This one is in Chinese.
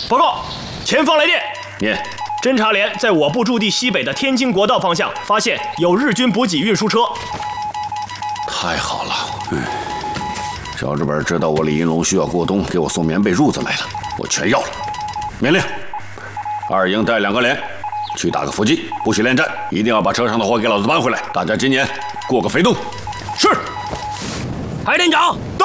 报告，前方来电。 念。 侦察连在我部驻地西北的天津国道方向发现有日军补给运输车。 太好了。小日本知道我李银龙需要过冬，给我送棉被褥子来了，我全要了。命令，二营带2个连去打个伏击，不许恋战，一定要把车上的货给老子搬回来。大家今年过个肥冬。 是。 排连长。